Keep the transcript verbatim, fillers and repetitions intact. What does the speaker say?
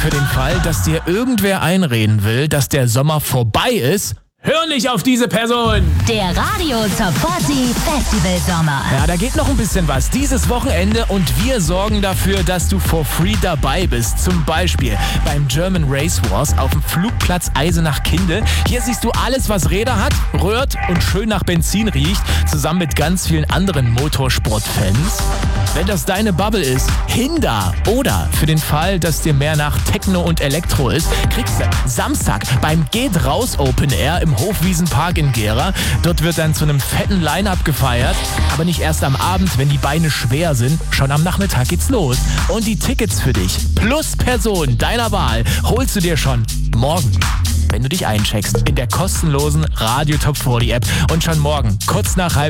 Für den Fall, dass dir irgendwer einreden will, dass der Sommer vorbei ist, hör nicht auf diese Person! Der Radio Top vierzig Festival Sommer. Ja, da geht noch ein bisschen was dieses Wochenende und wir sorgen dafür, dass du for free dabei bist. Zum Beispiel beim German Race Wars auf dem Flugplatz Eisenach-Kinde. Hier siehst du alles, was Räder hat, rührt und schön nach Benzin riecht, zusammen mit ganz vielen anderen Motorsportfans. Wenn das deine Bubble ist, hin da! Oder für den Fall, dass dir mehr nach Techno und Elektro ist, kriegst du Samstag beim Geht Raus Open Air im Hofwiesenpark in Gera. Dort wird dann zu einem fetten Line-Up gefeiert, aber nicht erst am Abend, wenn die Beine schwer sind. Schon am Nachmittag geht's los. Und die Tickets für dich plus Person deiner Wahl holst du dir schon morgen, wenn du dich eincheckst in der kostenlosen Radio Top vierzig App. Und schon morgen, kurz nach halb